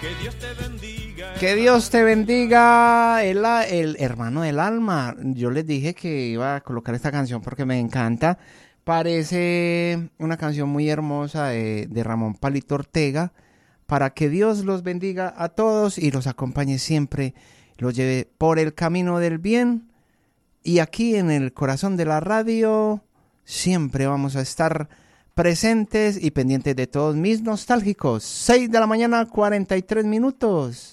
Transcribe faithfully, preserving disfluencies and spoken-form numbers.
Que Dios te bendiga. Que Dios te bendiga, el, el hermano del alma. Yo les dije que iba a colocar esta canción porque me encanta. Parece una canción muy hermosa de, de Ramón Palito Ortega. Para que Dios los bendiga a todos y los acompañe siempre, los lleve por el camino del bien. Y aquí en el corazón de la radio siempre vamos a estar presentes y pendientes de todos mis nostálgicos. seis de la mañana, cuarenta y tres minutos.